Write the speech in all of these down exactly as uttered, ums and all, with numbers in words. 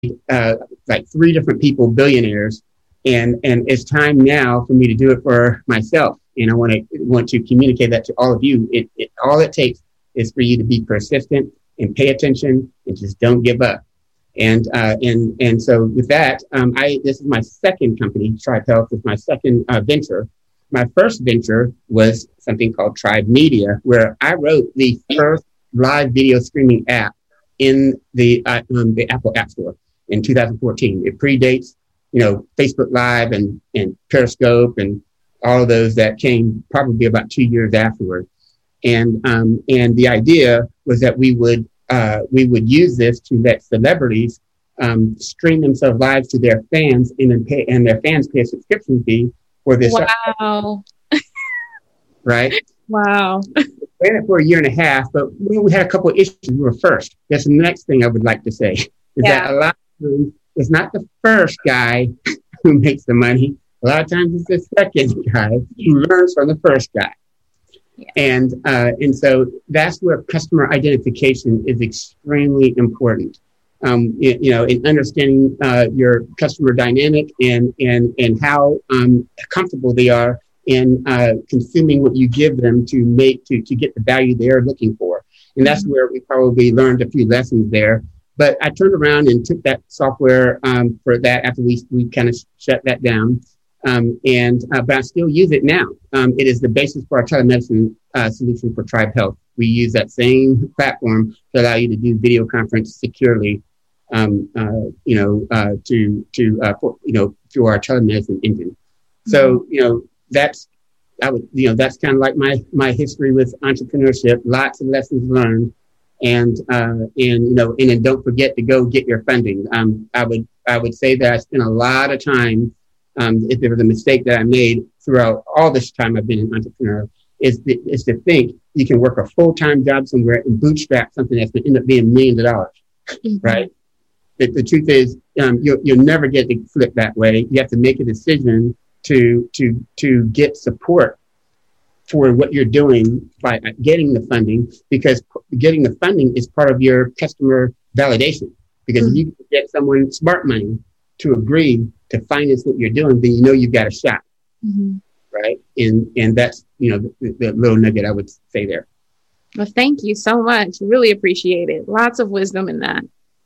uh, like three different people billionaires, and and it's time now for me to do it for myself. And I want to want to communicate that to all of you. It, it all it takes is for you to be persistent and pay attention and just don't give up. And uh, and and so with that, um, I this is my second company. Tribe Health is my second uh, venture. My first venture was something called Tribe Media, where I wrote the first live video streaming app in the uh, um, the Apple App Store in two thousand fourteen. It predates, you know, Facebook Live and and Periscope and all of those that came probably about two years afterward. And um, and the idea was that we would uh, we would use this to let celebrities um, stream themselves live to their fans, and then pay, and their fans pay a subscription fee for this. Wow! Right? Wow! We ran it for a year and a half, but we, we had a couple of issues. We were first. That's the next thing I would like to say is yeah. that a lot of times it's not the first guy who makes the money. A lot of times it's the second guy who learns from the first guy. Yeah. And uh, and so that's where customer identification is extremely important. Um, you, you know, in understanding uh, your customer dynamic and and and how um, comfortable they are in uh, consuming what you give them to make to to get the value they are looking for. And that's mm-hmm. where we probably learned a few lessons there. But I turned around and took that software um, for that after we we kind of shut that down. Um, and uh, but I still use it now. Um, it is the basis for our telemedicine uh, solution for Tribe Health. We use that same platform to allow you to do video conference securely. Um, uh, you know, uh, to to uh, for, you know through our telemedicine engine. So you know that's I would you know that's kind of like my my history with entrepreneurship. Lots of lessons learned, and uh, and you know and then don't forget to go get your funding. Um, I would I would say that I spent a lot of time. Um, if there was a mistake that I made throughout all this time I've been an entrepreneur, is to, is to think you can work a full-time job somewhere and bootstrap something that's going to end up being millions of dollars, mm-hmm. right? The, the truth is, um, you'll, you'll never get to flip that way. You have to make a decision to to to get support for what you're doing by getting the funding, because getting the funding is part of your customer validation. Because mm-hmm. if you can get someone smart money to agree to finance what you're doing, then you know you've got a shot, mm-hmm. right? And and that's, you know, the, the little nugget I would say there. Well, thank you so much. Really appreciate it. Lots of wisdom in that.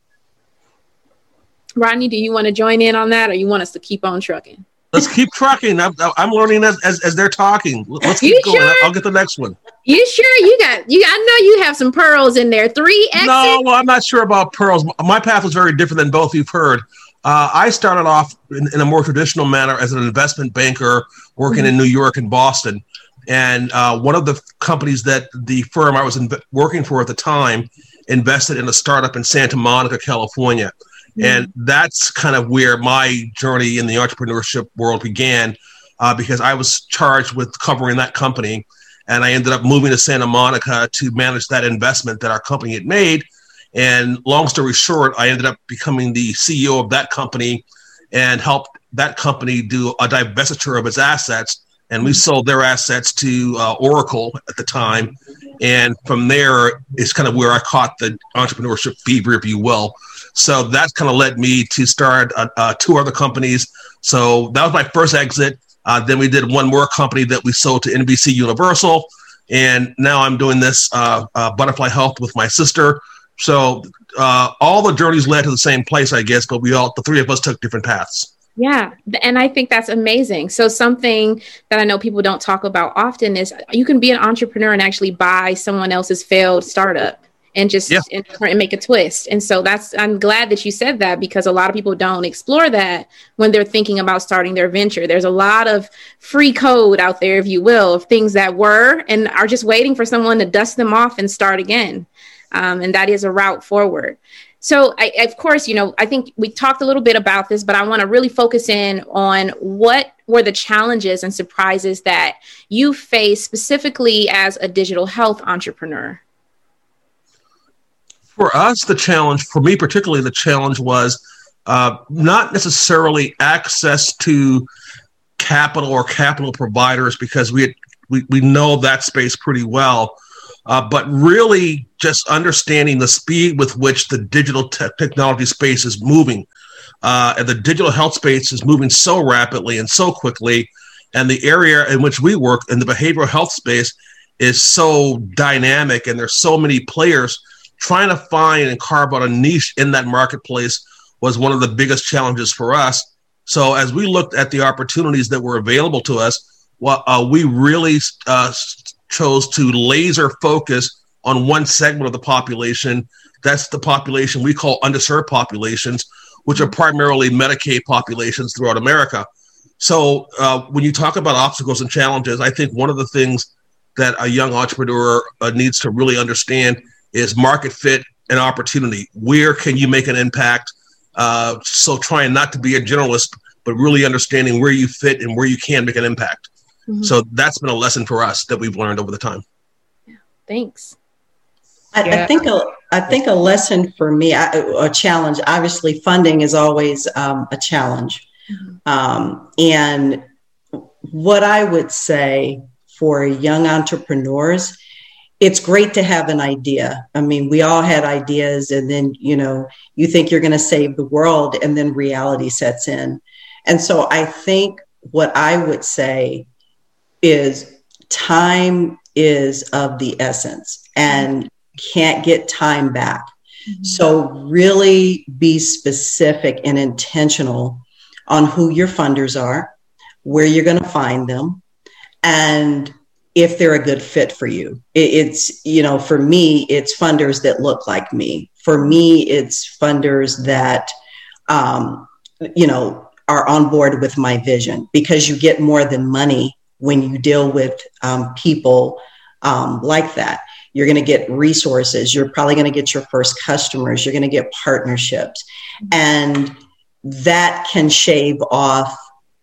Rodney, do you want to join in on that, or you want us to keep on trucking? Let's keep trucking. I'm, I'm learning as, as as they're talking. Let's keep you going. Sure? I'll get the next one. You sure? You got you? I know you have some pearls in there. Three exits? No, well, I'm not sure about pearls. My path was very different than both you've heard. Uh, I started off in, in a more traditional manner as an investment banker working mm-hmm. in New York and Boston. And uh, one of the companies that the firm I was in, working for at the time invested in a startup in Santa Monica, California. Mm-hmm. And that's kind of where my journey in the entrepreneurship world began, uh, because I was charged with covering that company. And I ended up moving to Santa Monica to manage that investment that our company had made. And long story short, I ended up becoming the C E O of that company and helped that company do a divestiture of its assets. And we sold their assets to uh, Oracle at the time. And from there is kind of where I caught the entrepreneurship fever, if you will. So that kind of led me to start uh, uh, two other companies. So that was my first exit. Uh, then we did one more company that we sold to N B C Universal. And now I'm doing this uh, uh, Butterfly Health with my sister. So uh, all the journeys led to the same place, I guess, but we all, the three of us took different paths. Yeah. And I think that's amazing. So something that I know people don't talk about often is you can be an entrepreneur and actually buy someone else's failed startup and just yeah. and, and make a twist. And so that's, I'm glad that you said that, because a lot of people don't explore that when they're thinking about starting their venture. There's a lot of free code out there, if you will, of things that were and are just waiting for someone to dust them off and start again. Um, and that is a route forward. So, I, of course, you know, I think we talked a little bit about this, but I want to really focus in on what were the challenges and surprises that you faced specifically as a digital health entrepreneur. For us, the challenge, for me particularly, the challenge was uh, not necessarily access to capital or capital providers, because we had, we, we know that space pretty well. uh, but really just understanding the speed with which the digital te- technology space is moving. Uh, and the digital health space is moving so rapidly and so quickly. And the area in which we work in the behavioral health space is so dynamic, and there's so many players. Trying to find and carve out a niche in that marketplace was one of the biggest challenges for us. So as we looked at the opportunities that were available to us, well, uh, we really uh, chose to laser focus on one segment of the population. That's the population we call underserved populations, which are primarily Medicaid populations throughout America. So uh, when you talk about obstacles and challenges, I think one of the things that a young entrepreneur uh, needs to really understand is market fit and opportunity. Where can you make an impact? Uh, so trying not to be a generalist, but really understanding where you fit and where you can make an impact. Mm-hmm. So that's been a lesson for us that we've learned over the time. Yeah, thanks. I, yeah. I think a, I think a lesson for me, a challenge. Obviously, funding is always um, a challenge, mm-hmm. um, and what I would say for young entrepreneurs, it's great to have an idea. I mean, we all had ideas, and then, you know, you think you're going to save the world, and then reality sets in. And so I think what I would say is time is of the essence, and can't get time back. Mm-hmm. So really be specific and intentional on who your funders are, where you're going to find them, and if they're a good fit for you. It's, you know, for me, it's funders that look like me. For me, it's funders that, um, you know, are on board with my vision, because you get more than money when you deal with um, people um, like that. You're going to get resources. You're probably going to get your first customers. You're going to get partnerships. And that can shave off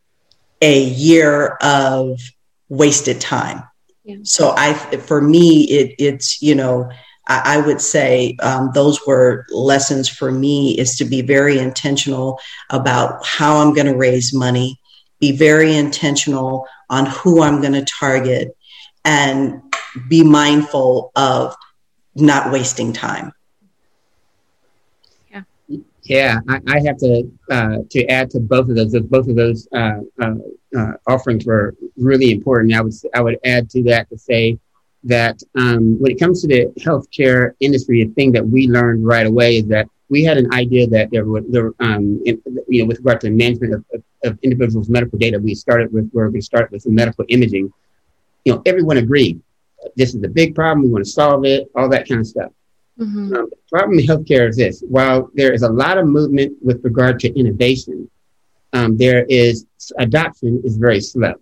a year of wasted time. Yeah. So I, for me, it, it's, you know, I, I would say um, those were lessons for me, is to be very intentional about how I'm going to raise money, be very intentional on who I'm going to target, and be mindful of not wasting time. Yeah. Yeah, I, I have to uh, to add to both of those. Both of those uh, uh, uh, offerings were really important. I would I would add to that to say that um, when it comes to the healthcare industry, the thing that we learned right away is that we had an idea that there were, there, um, in, you know, with regard to the management of, of, of individuals' medical data, we started with where we started with some medical imaging. You know, everyone agreed this is a big problem. We want to solve it. All that kind of stuff. Mm-hmm. Um, the problem in healthcare is this: while there is a lot of movement with regard to innovation, um, there is adoption is very slow.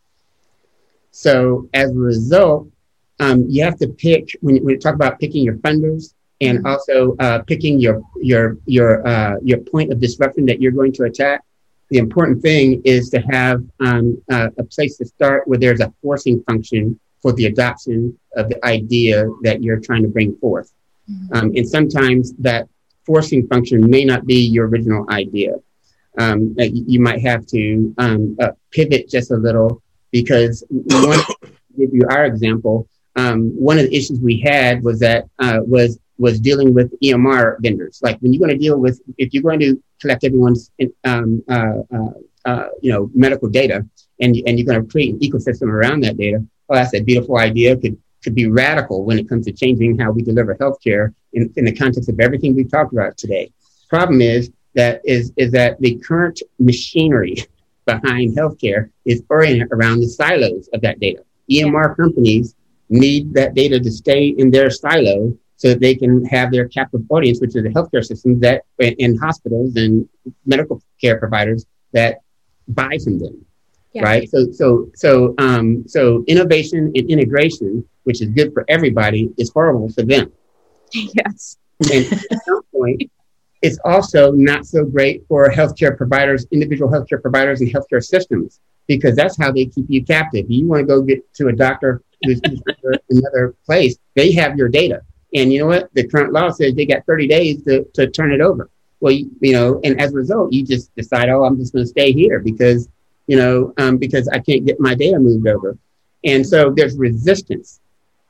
So as a result, um, you have to pick when you, when you talk about picking your funders, and mm-hmm. also uh, picking your your your uh, your point of disruption that you're going to attack. The important thing is to have um, uh, a place to start where there's a forcing function for the adoption of the idea that you're trying to bring forth. Mm-hmm. Um, and sometimes that forcing function may not be your original idea. Um, you might have to um, uh, pivot just a little, because one, to give you our example, um, one of the issues we had was that uh, was was dealing with E M R vendors. Like when you're going to deal with, if you're going to collect everyone's um, uh, uh, uh, you know medical data, and and you're going to create an ecosystem around that data, well, that's a beautiful idea. Could could be radical when it comes to changing how we deliver healthcare in, in the context of everything we've talked about today. Problem is that is is that the current machinery behind healthcare is oriented around the silos of that data. E M R yeah. companies need that data to stay in their silo so that they can have their captive audience, which are the healthcare systems that in hospitals and medical care providers that buy from them. Yeah. Right. So, so, so, um, so innovation and integration, which is good for everybody, is horrible for them. Yes. And at some point, it's also not so great for healthcare providers, individual healthcare providers and healthcare systems, because that's how they keep you captive. You want to go get to a doctor who's in another place, they have your data. And you know what? The current law says they got thirty days to, to turn it over. Well, you, you know, and as a result, you just decide, oh, I'm just going to stay here because you know, um, because I can't get my data moved over. And so there's resistance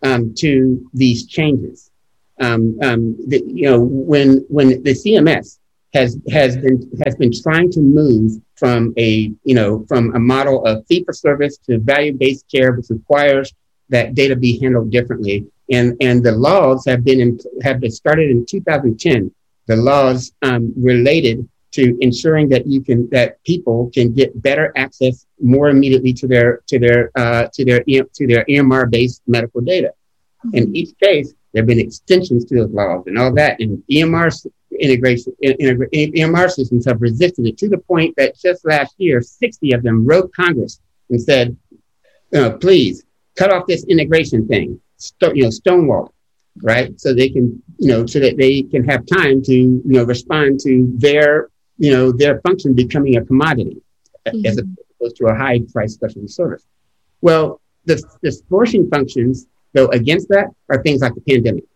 um, to these changes. Um, um, the, you know, when when the C M S has has been has been trying to move from a you know from a model of fee for service to value-based care, which requires that data be handled differently, and and the laws have been in, have been started in two thousand ten. The laws um, related to ensuring that you can that people can get better access more immediately to their to their uh, to their to their E M R-based medical data. Mm-hmm. In each case, there have been extensions to those laws and all that, and E M R integration, integra- E M R systems have resisted it to the point that just last year, sixty of them wrote Congress and said, uh, "Please cut off this integration thing, St- you know, stonewall, right? So they can, you know, so that they can have time to, you know, respond to their, you know, their function becoming a commodity mm-hmm. as opposed to a high-price specialty service." Well, the the forcing functions, though, against that are things like the pandemic.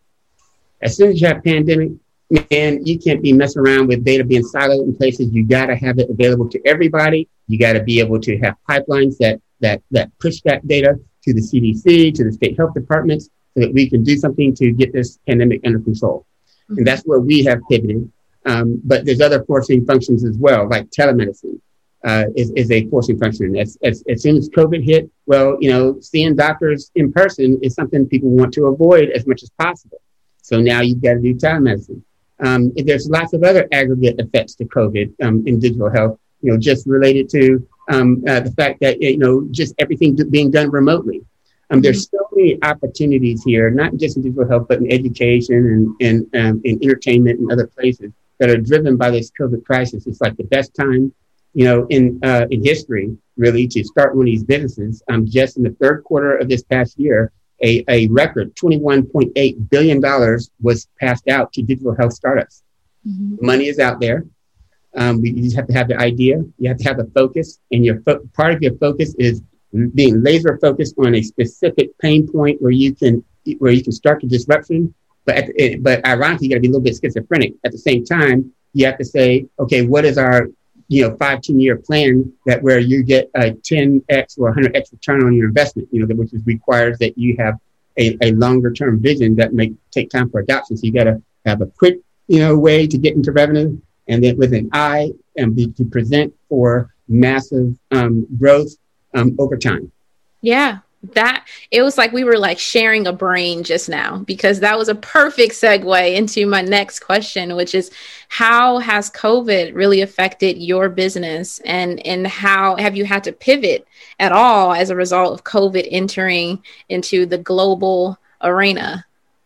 As soon as you have pandemic, man, you can't be messing around with data being siloed in places. You got to have it available to everybody. You got to be able to have pipelines that that that push that data to the C D C, to the state health departments, so that we can do something to get this pandemic under control. Mm-hmm. And that's where we have pivoted. Um, but there's other forcing functions as well, like telemedicine. Uh, is, is a forcing function. As, as, as soon as COVID hit, well, you know, seeing doctors in person is something people want to avoid as much as possible. So now you've got to do telemedicine. Um, there's lots of other aggregate effects to COVID um, in digital health, you know, just related to um, uh, the fact that, you know, just everything do, being done remotely. Um, there's so many opportunities here, not just in digital health, but in education and, and um, in entertainment and other places that are driven by this COVID crisis. It's like the best time, you know, in uh, in history, really, to start one of these businesses. Um, just in the third quarter of this past year, a, a record twenty-one point eight billion dollars was passed out to digital health startups. Mm-hmm. Money is out there. Um, we, you just have to have the idea. You have to have the focus. And your fo- part of your focus is being laser focused on a specific pain point where you can where you can start the disruption. But at the, but ironically, you got to be a little bit schizophrenic. At the same time, you have to say, okay, what is our you know, five, ten year plan that where you get a ten X or one hundred X return on your investment, you know, which is requires that you have a, a longer term vision that may take time for adoption. So you got to have a quick, you know, way to get into revenue, and then with an eye and be to present for massive um, growth um, over time. Yeah. That it was like we were like sharing a brain just now, because that was a perfect segue into my next question, which is how has COVID really affected your business, and and how have you had to pivot at all as a result of COVID entering into the global arena?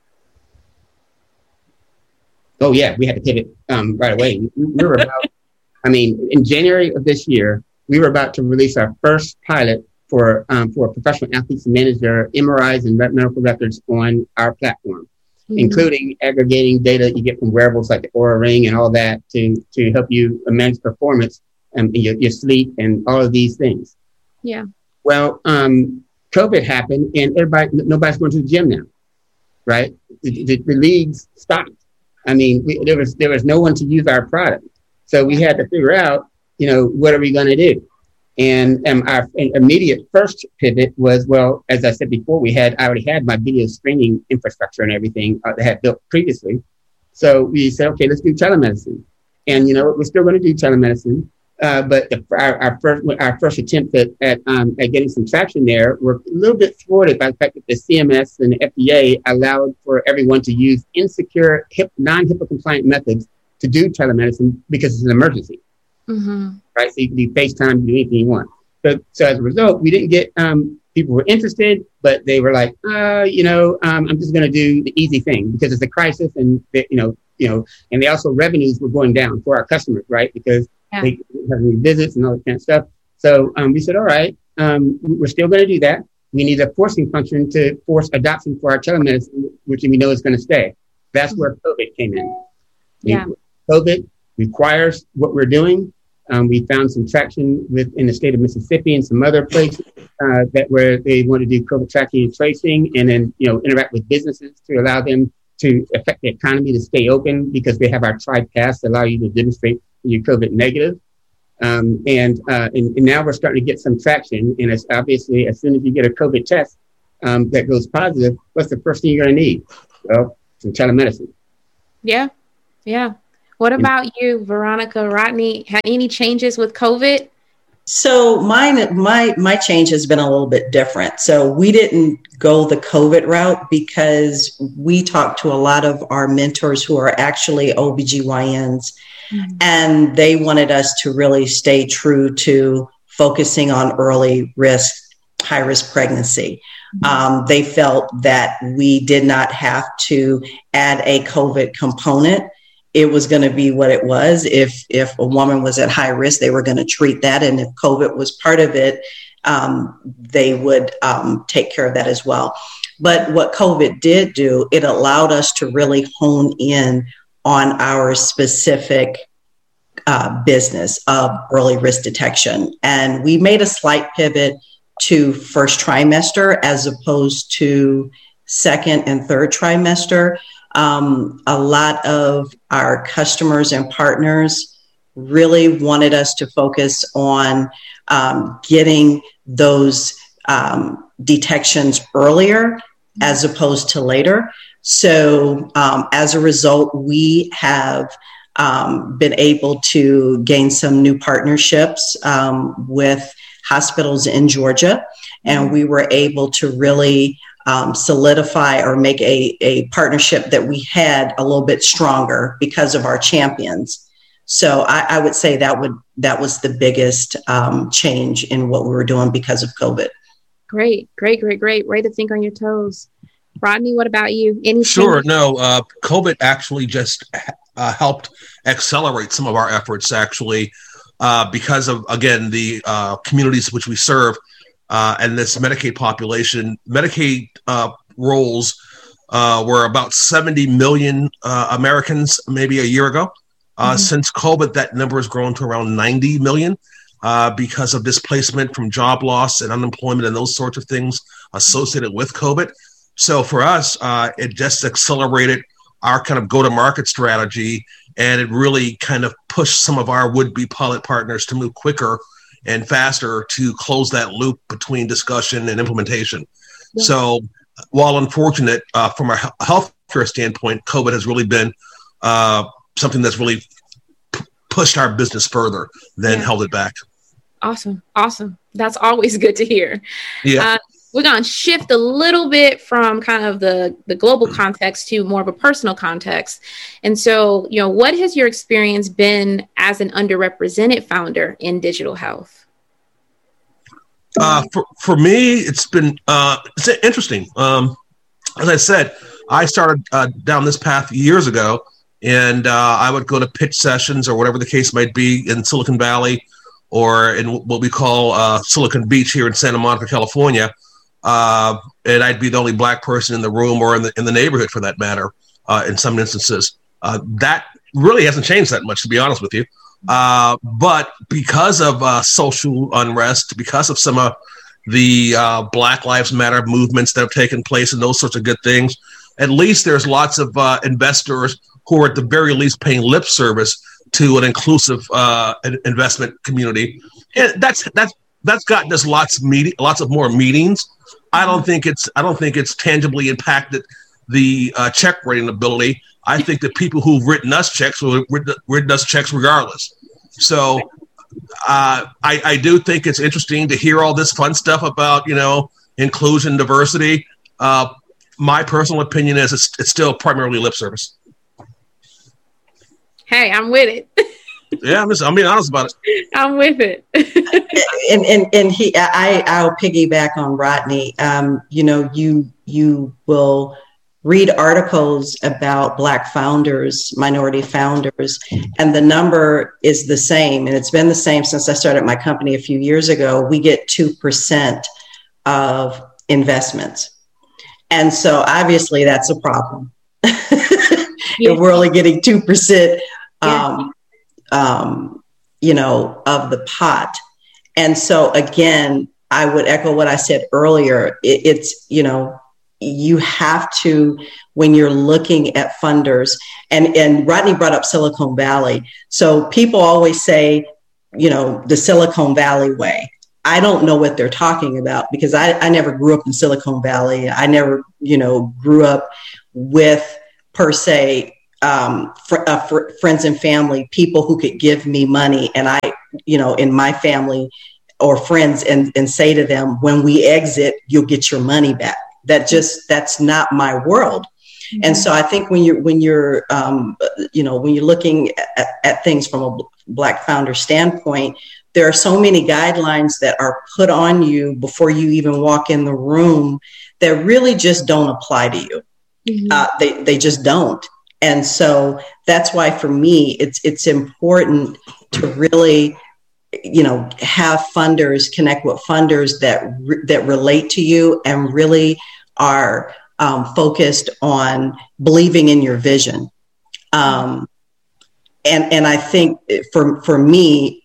Oh yeah, we had to pivot um, right away. We were about, I mean, in January of this year, we were about to release our first pilot for um, for professional athletes to manage their M R Is and medical records on our platform, mm-hmm. including aggregating data you get from wearables like the Oura Ring and all that to to help you manage performance and your, your sleep and all of these things. Yeah. Well, um, COVID happened and everybody, nobody's going to the gym now, right? The, the, the leagues stopped. I mean, we, there was there was no one to use our product, so we had to figure out, you know, what are we going to do? And um, our immediate first pivot was, well, as I said before, we had I already had my video streaming infrastructure and everything uh, that I had built previously. So we said, okay, let's do telemedicine. And, you know, we're still going to do telemedicine. Uh, but the, our, our first our first attempt at at, um, at getting some traction there were a little bit thwarted by the fact that the C M S and the F D A allowed for everyone to use insecure, hip, non-HIPAA compliant methods to do telemedicine because it's an emergency. Mm-hmm. Right, so you can do FaceTime, you can do anything you want. So, so as a result, we didn't get um, people were interested, but they were like, uh, you know, um, I'm just going to do the easy thing because it's a crisis, and they, you know, you know, and they also revenues were going down for our customers, right? Because yeah. they have any visits and all that kind of stuff. So um, we said, all right, um, we're still going to do that. We need a forcing function to force adoption for our telemedicine, which we know is going to stay. That's mm-hmm. where COVID came in. Yeah, COVID requires what we're doing. Um, we found some traction with in the state of Mississippi and some other places uh, that where they want to do COVID tracking and tracing, and then you know interact with businesses to allow them to affect the economy to stay open because they have our TriPass to allow you to demonstrate you're COVID negative. Um, and, uh, and and now we're starting to get some traction, and it's obviously as soon as you get a COVID test, um, that goes positive, what's the first thing you're going to need? Well, some telemedicine. Yeah. Yeah. What about you, Veronica, Rodney? Had any changes with COVID? So mine, my, my change has been a little bit different. So we didn't go the COVID route because we talked to a lot of our mentors who are actually O B G Y Ns, mm-hmm. and they wanted us to really stay true to focusing on early risk, high risk pregnancy. Mm-hmm. Um, they felt that we did not have to add a COVID component. It was going to be what it was. If if a woman was at high risk, they were going to treat that. And if COVID was part of it, um, they would um, take care of that as well. But what COVID did do, it allowed us to really hone in on our specific uh, business of early risk detection. And we made a slight pivot to first trimester as opposed to second and third trimester. Um, a lot of our customers and partners really wanted us to focus on um, getting those um, detections earlier as opposed to later. So um, as a result, we have um, been able to gain some new partnerships um, with hospitals in Georgia, and we were able to really Um, solidify or make a, a partnership that we had a little bit stronger because of our champions. So I, I would say that would that was the biggest um, change in what we were doing because of COVID. Great, great, great, great. Way to think on your toes. Rodney, what about you? Any Sure. No, uh, COVID actually just uh, helped accelerate some of our efforts, actually, uh, because of, again, the uh, communities which we serve. Uh, and this Medicaid population, Medicaid uh, rolls uh, were about seventy million uh, Americans maybe a year ago. Uh, mm-hmm. Since COVID, that number has grown to around ninety million uh, because of displacement from job loss and unemployment and those sorts of things associated with COVID. So for us, uh, it just accelerated our kind of go-to-market strategy, and it really kind of pushed some of our would-be pilot partners to move quicker and faster to close that loop between discussion and implementation. Yeah. So while unfortunate uh, from a healthcare standpoint, COVID has really been uh, something that's really p- pushed our business further than yeah. held it back. Awesome. Awesome. That's always good to hear. Yeah. Uh, we're going to shift a little bit from kind of the, the global context to more of a personal context. And so, you know, what has your experience been as an underrepresented founder in digital health? Uh, for, for me, it's been uh, it's interesting. Um, as I said, I started uh, down this path years ago, and uh, I would go to pitch sessions or whatever the case might be in Silicon Valley or in what we call uh, Silicon Beach here in Santa Monica, California. Uh, and I'd be the only Black person in the room or in the in the neighborhood, for that matter, uh, in some instances. Uh, that really hasn't changed that much, to be honest with you. Uh, but because of uh, social unrest, because of some of the uh, Black Lives Matter movements that have taken place and those sorts of good things, at least there's lots of uh, investors who are at the very least paying lip service to an inclusive uh, investment community. And that's that's that's gotten us lots of meeting, lots of more meetings. I don't think it's I don't think it's tangibly impacted the uh, check writing ability. I think that people who've written us checks will written, written us checks regardless. So uh, I, I do think it's interesting to hear all this fun stuff about, you know, inclusion, diversity. Uh, my personal opinion is it's, it's still primarily lip service. Hey, I'm with it. Yeah, I'm just, I'm being honest about it. I'm with it. and and and he, I, I'll piggyback on Rodney. Um, you know, you you will read articles about Black founders, minority founders, and the number is the same, and it's been the same since I started my company a few years ago. We get two percent of investments, and so obviously that's a problem. Yeah. If we're only getting two percent. Um, Um, you know, of the pot. And so, again, I would echo what I said earlier. It, it's, you know, you have to, when you're looking at funders, and, and Rodney brought up Silicon Valley. So people always say, you know, the Silicon Valley way. I don't know what they're talking about because I, I never grew up in Silicon Valley. I never, you know, grew up with per se um, fr- uh, fr- friends and family, people who could give me money. And I, you know, in my family or friends and, and say to them, when we exit, you'll get your money back. That just, that's not my world. Mm-hmm. And so I think when you're, when you're, um, you know, when you're looking at, at things from a Black founder standpoint, there are so many guidelines that are put on you before you even walk in the room that really just don't apply to you. Mm-hmm. Uh, they, they just don't. And so that's why for me, it's, it's important to really, you know, have funders connect with funders that, re- that relate to you and really are um, focused on believing in your vision. Um, and, and I think for, for me,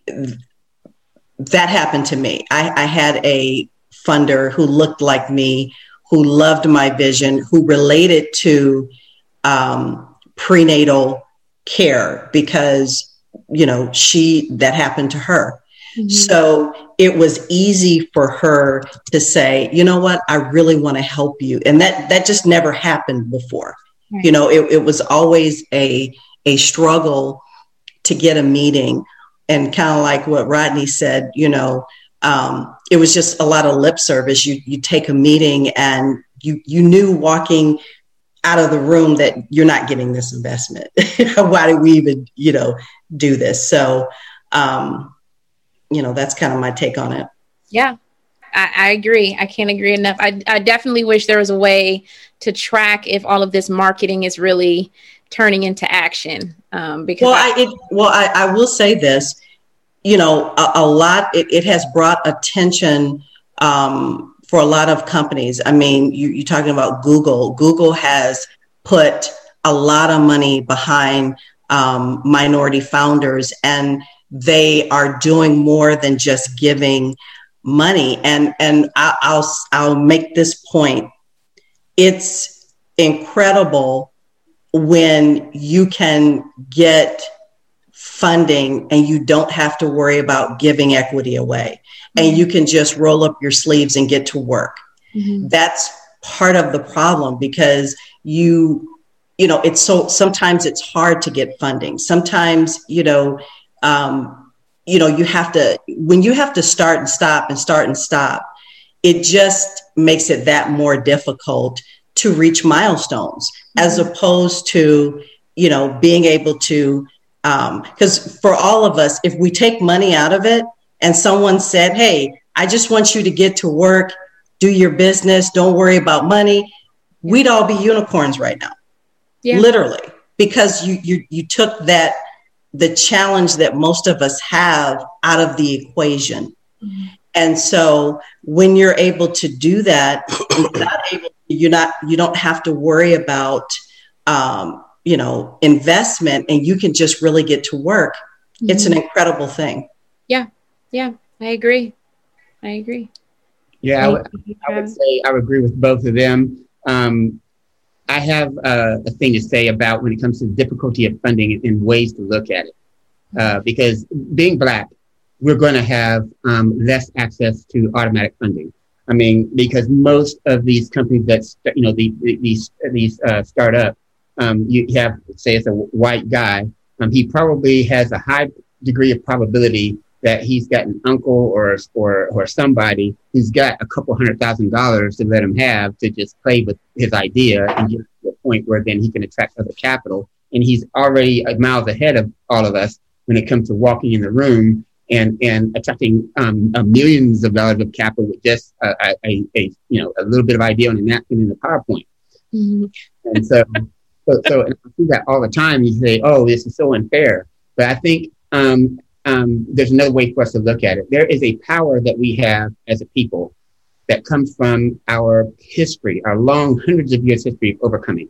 that happened to me. I, I had a funder who looked like me, who loved my vision, who related to um, prenatal care because, you know, she, that happened to her. Mm-hmm. So it was easy for her to say, you know what, I really want to help you. And that, that just never happened before. Right. You know, it, it was always a, a struggle to get a meeting. And kind of like what Rodney said, you know, um, it was just a lot of lip service. You you take a meeting and you you knew walking out of the room that you're not getting this investment. Why did we even, you know, do this? So, um, you know, that's kind of my take on it. Yeah, I, I agree. I can't agree enough. I, I definitely wish there was a way to track if all of this marketing is really turning into action. Um, because well, I, I it, well, I, I will say this, you know, a, a lot, it, it has brought attention um, for a lot of companies. I mean, you, you're talking about Google. Google has put a lot of money behind um, minority founders, and they are doing more than just giving money. And, and I, I'll, I'll make this point. It's incredible when you can get funding and you don't have to worry about giving equity away, mm-hmm. and you can just roll up your sleeves and get to work. Mm-hmm. That's part of the problem because you, you know, it's so, sometimes it's hard to get funding. Sometimes, you know, um, you know, you have to, when you have to start and stop and start and stop, it just makes it that more difficult to reach milestones, mm-hmm. as opposed to, you know, being able to, um, because for all of us, if we take money out of it and someone said, hey, I just want you to get to work, do your business, don't worry about money, we'd all be unicorns right now. Yeah. Literally, because you, you, you took that, the challenge that most of us have out of the equation. Mm-hmm. And so when you're able to do that, you're not able, you're not, you don't have to worry about, um, you know, investment, and you can just really get to work. Mm-hmm. It's an incredible thing. Yeah. Yeah. I agree. I agree. Yeah. I would, I would say I would agree with both of them. Um, I have uh, a thing to say about when it comes to the difficulty of funding and ways to look at it. Uh, because being Black, we're going to have um, less access to automatic funding. I mean, because most of these companies that, st- you know, the, the, these these uh, start up, um, you have, say it's a white guy, um, he probably has a high degree of probability that he's got an uncle or or or somebody who's got a couple hundred thousand dollars to let him have to just play with his idea and get to a point where then he can attract other capital. And he's already miles ahead of all of us when it comes to walking in the room and and attracting um, uh, millions of dollars of capital with just a, a, a you know a little bit of idea on a napkin in the PowerPoint. Mm-hmm. And so, so so and I see that all the time. You say, "Oh, this is so unfair," but I think um, um, there's another way for us to look at it. There is a power that we have as a people that comes from our history, our long hundreds of years history of overcoming.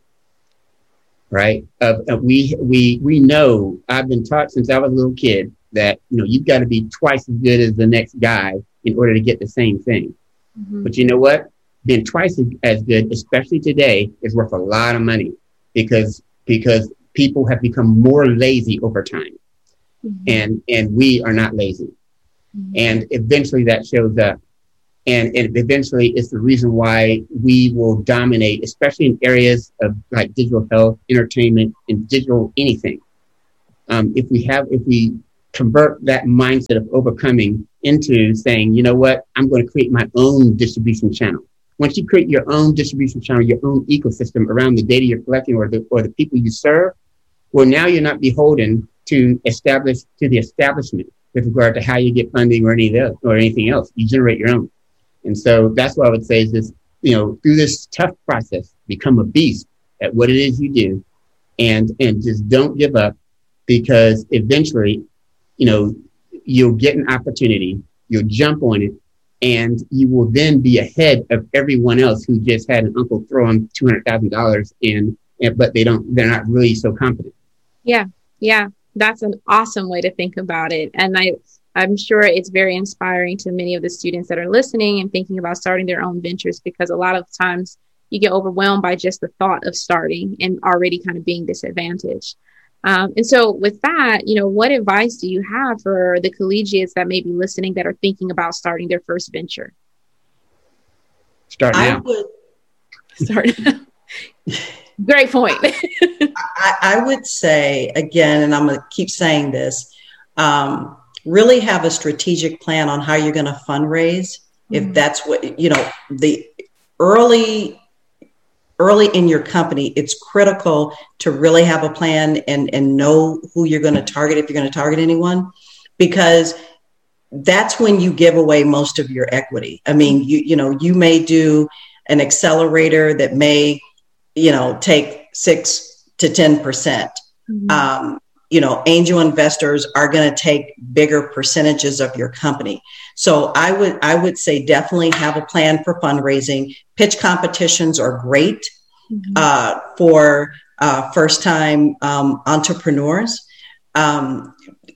Right? Uh, uh, we we we know. I've been taught since I was a little kid that, you know, you've got to be twice as good as the next guy in order to get the same thing. Mm-hmm. But you know what? Being twice as good, especially today, is worth a lot of money because because people have become more lazy over time. Mm-hmm. And and we are not lazy. Mm-hmm. And eventually that shows up. And, and eventually it's the reason why we will dominate, especially in areas of like digital health, entertainment, and digital anything. Um, if we have, if we convert that mindset of overcoming into saying, you know what, I'm going to create my own distribution channel. Once you create your own distribution channel, your own ecosystem around the data you're collecting or the, or the people you serve, well, now you're not beholden to establish to the establishment with regard to how you get funding or any else, or anything else. You generate your own. And so that's what I would say is this, you know, through this tough process, become a beast at what it is you do, and, and just don't give up, because eventually, you know, you'll get an opportunity, you'll jump on it, and you will then be ahead of everyone else who just had an uncle throw them two hundred thousand dollars in, and, but they don't, they're not really so confident. Yeah. Yeah. That's an awesome way to think about it. And I, I'm sure it's very inspiring to many of the students that are listening and thinking about starting their own ventures, because a lot of times you get overwhelmed by just the thought of starting and already kind of being disadvantaged. Um, and so with that, you know, what advice do you have for the collegiates that may be listening that are thinking about starting their first venture? Start now. I would, Start. Great point. I, I would say, again, and I'm going to keep saying this, um, really have a strategic plan on how you're going to fundraise. Mm-hmm. If that's what, you know, the early, early in your company, it's critical to really have a plan and, and know who you're going to target, if you're going to target anyone, because that's when you give away most of your equity. I mean, you, you know, you may do an accelerator that may, you know, take six to ten percent. Mm-hmm. Um, you know, angel investors are going to take bigger percentages of your company. So I would, I would say definitely have a plan for fundraising. Pitch competitions are great mm-hmm. uh, for uh, first time um, entrepreneurs. Um,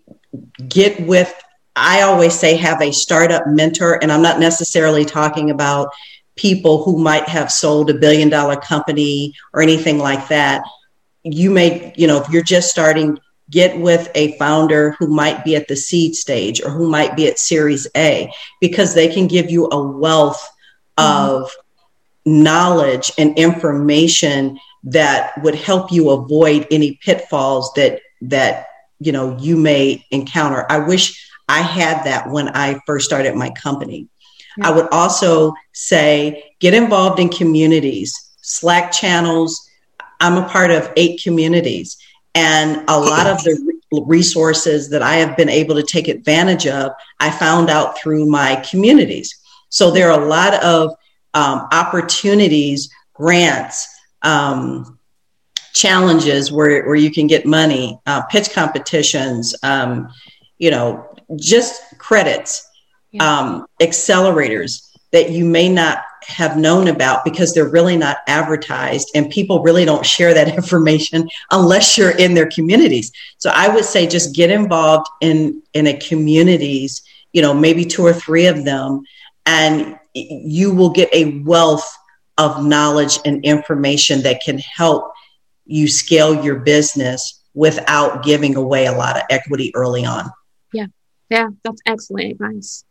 get with, I always say, have a startup mentor. And I'm not necessarily talking about people who might have sold a billion dollar company or anything like that. You may, you know, if you're just starting, get with a founder who might be at the seed stage or who might be at Series A, because they can give you a wealth mm-hmm. of knowledge and information that would help you avoid any pitfalls that, that, you know, you may encounter. I wish I had that when I first started my company. Yeah. I would also say, get involved in communities, Slack channels. I'm a part of eight communities, and a lot of the resources that I have been able to take advantage of, I found out through my communities. So there are a lot of um, opportunities, grants, um, challenges where, where you can get money, uh, pitch competitions, um, you know, just credits, yeah. um, accelerators that you may not have known about because they're really not advertised, and people really don't share that information unless you're in their communities. So I would say just get involved in, in a communities, you know, maybe two or three of them, and you will get a wealth of knowledge and information that can help you scale your business without giving away a lot of equity early on. Yeah. Yeah. That's excellent advice.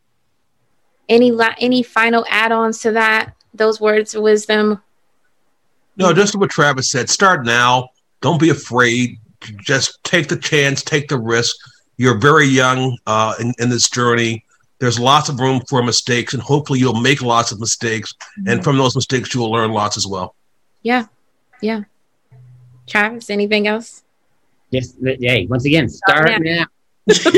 Any la- any final add-ons to that? Those words of wisdom? No, just what Travis said. Start now. Don't be afraid. Just take the chance. Take the risk. You're very young uh, in, in this journey. There's lots of room for mistakes, and hopefully you'll make lots of mistakes. Mm-hmm. And from those mistakes, you will learn lots as well. Yeah. Yeah. Travis, anything else? Yes. Hey, once again, start oh, yeah. now.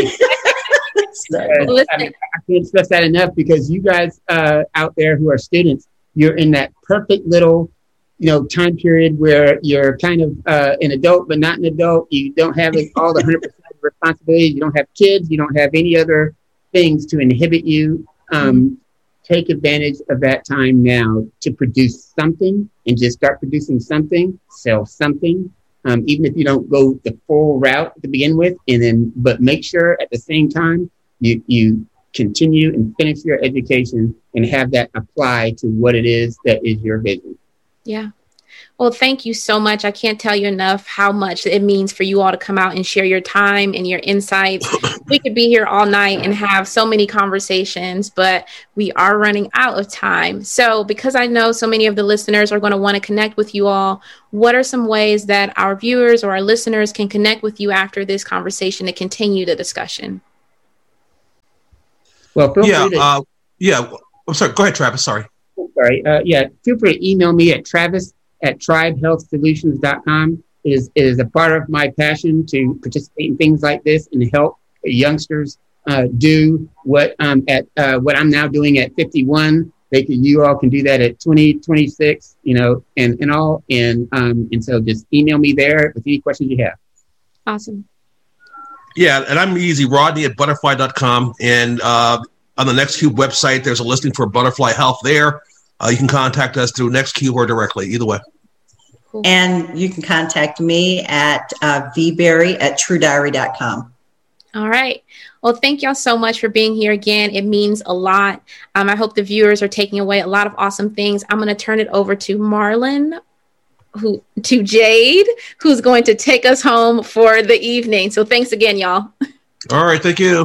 Uh, I, mean, I can't stress that enough, because you guys uh, out there who are students, you're in that perfect little, you know, time period where you're kind of uh, an adult, but not an adult. You don't have like, all the one hundred percent responsibilities. You don't have kids. You don't have any other things to inhibit you. Um, mm-hmm. Take advantage of that time now to produce something, and just start producing something, sell something. Um, even if you don't go the full route to begin with, and then, but make sure at the same time you, you continue and finish your education and have that apply to what it is that is your vision. Yeah. Well, thank you so much. I can't tell you enough how much it means for you all to come out and share your time and your insights. We could be here all night and have so many conversations, but we are running out of time. So because I know so many of the listeners are going to want to connect with you all, what are some ways that our viewers or our listeners can connect with you after this conversation to continue the discussion? Well, feel yeah, free to- uh, yeah. I'm sorry. Go ahead, Travis. Sorry. Sorry. Uh, yeah, feel free to email me at Travis at tribe health solutions dot com. It is, it is a part of my passion to participate in things like this and help youngsters uh, do what um at uh, what I'm now doing at fifty-one. They can, you all can do that at twenty, twenty-six, you know, and, and all. And um and so just email me there with any questions you have. Awesome. Yeah, and I'm easy, Rodney at butterfly dot com. And uh, on the NextCube website, there's a listing for Butterfly Health there. Uh, you can contact us through NextCube or directly, either way. Cool. And you can contact me at uh, vberry at true diary dot com. All right. Well, thank y'all so much for being here again. It means a lot. Um, I hope the viewers are taking away a lot of awesome things. I'm going to turn it over to Marlon, who to Jade, who's going to take us home for the evening. So thanks again, y'all. All right. Thank you.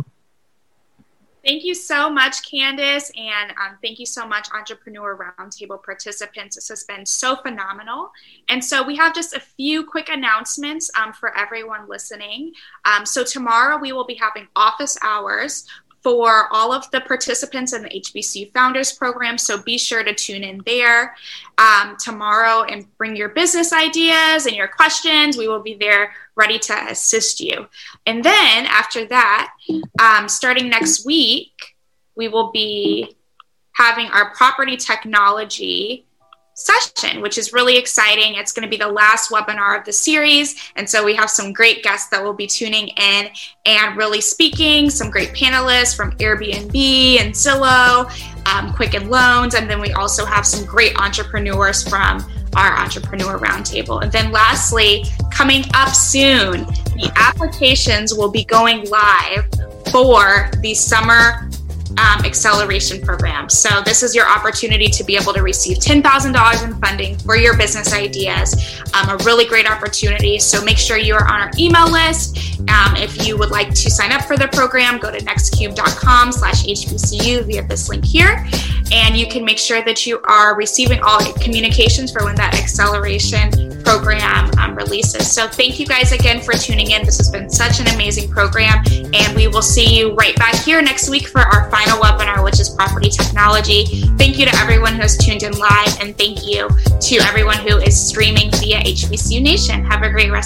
Thank you so much, Candace, and um, thank you so much, Entrepreneur Roundtable participants. This has been so phenomenal. And so we have just a few quick announcements um, for everyone listening. Um, so tomorrow we will be having office hours for all of the participants in the H B C U Founders Program, so be sure to tune in there um, tomorrow and bring your business ideas and your questions. We will be there ready to assist you. And then after that, um, starting next week, we will be having our property technology session, which is really exciting. It's going to be the last webinar of the series. And so we have some great guests that will be tuning in and really speaking, some great panelists from Airbnb and Zillow, um, Quicken Loans. And then we also have some great entrepreneurs from our Entrepreneur Roundtable. And then lastly, coming up soon, the applications will be going live for the summer Um, acceleration program. So this is your opportunity to be able to receive ten thousand dollars in funding for your business ideas. Um, a really great opportunity. So make sure you are on our email list. Um, if you would like to sign up for the program, go to nextcube dot com slash H B C U via this link here. And you can make sure that you are receiving all communications for when that acceleration program um, releases. So thank you guys again for tuning in. This has been such an amazing program. And we will see you right back here next week for our final webinar, which is property technology. Thank you to everyone who has tuned in live, and thank you to everyone who is streaming via H B C U Nation. Have a great rest